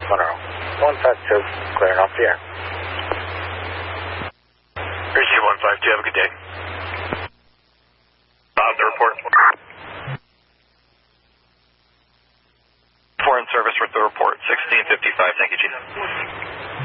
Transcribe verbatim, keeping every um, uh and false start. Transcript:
Monroe. one five two, clearing off the air. Appreciate one five two, have a good day. Bob, the report. Foreign service with the report, sixteen fifty-five, thank you, Chief.